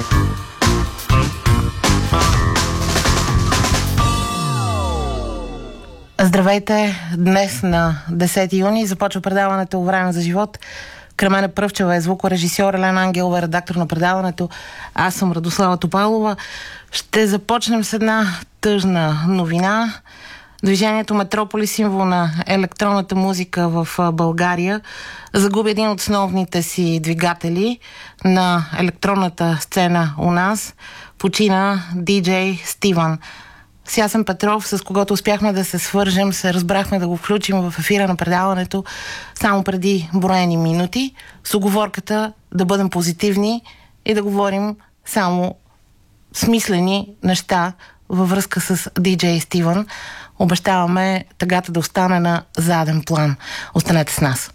Здравейте! Днес на 10 юни започва предаването "Време за живот". Кремена Пръвчева е звукорежисьор, Елена Ангелова е редактор на предаването. Аз съм Радослава Топалова. Ще започнем с една тъжна новина. Движението Метрополис, символ на електронната музика в България, загуби един от основните си двигатели на електронната сцена у нас. Почина диджей Стивън. С Ясен Петров, с когото успяхме да се свържем, се разбрахме да го включим в ефира на предаването само преди броени минути, с уговорката да бъдем позитивни и да говорим само смислени неща във връзка с диджей Стивън. Обещаваме тъгата да остане на заден план. Останете с нас.